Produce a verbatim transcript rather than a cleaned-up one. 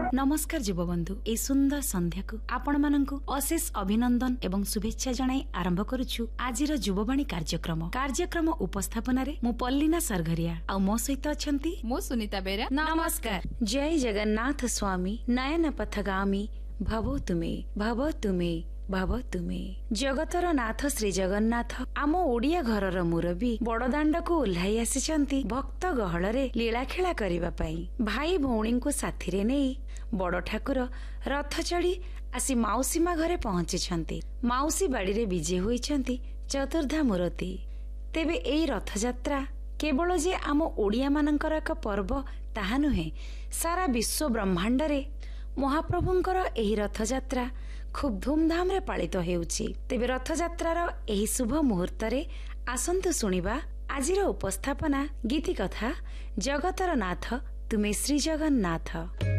नमस्कार युवबंधु ए सुंदर संध्या को आपण मानकु अशेष अभिनंदन एवं शुभेच्छा जणाई आरंभ करुछु आजिर युववाणी कार्यक्रम कार्यक्रम उपस्थापन रे मु पल्लीना सरघरिया आ मो सहित अछंती मो सुनीता बेरा। नमस्कार। जय जगन्नाथ स्वामी नयन पथगामी भवो तुमे भव तुमे भव तुमे। जगतर नाथ श्री जगन्नाथ आम ओडिया घरर मुरबी बड़दाण्ड को ओह्लाई आसिछंती भक्त गहल रे लीला खेला करिबा पई। भाई भौणी को साथी रे नेई बड़ ठाकुर रथ चढ़ी आसी माउसी मा घरे पहुंची। माउसी बाड़ी रे विजे होईछंती चतुर्धा मूर्ति। तेबे एई रथ यात्रा केवल जे आम ओडिया मानकर एक पर्व ताहा नुहे, सारा विश्व ब्रह्मांड रे महाप्रभुंकर एही रथ यात्रा खूब धूमधाम रे पालित हेउछि। तेबे रथ यात्रार एही शुभ मुहूर्त रे आसंतु सुनिबा आजिर उपस्थापना गीति कथा जगतर नाथ तुमे श्री जगन्नाथ।